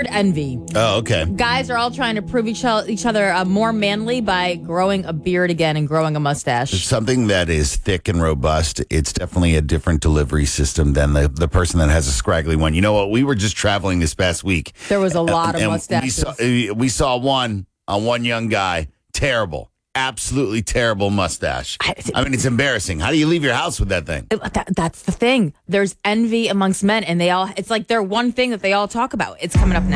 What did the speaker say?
word envy. Oh, okay. Guys are all trying to prove each other more manly by growing a beard again and growing a mustache. Something that is thick and robust, it's definitely a different delivery system than the person that has a scraggly one. You know what? We were just traveling this past week. There was a lot of and mustaches. We saw one on one young guy. Terrible. Absolutely terrible mustache. I mean, it's embarrassing. How do you leave your house with that thing? That's the thing. There's envy amongst men, and it's like their one thing that they all talk about. It's coming up next.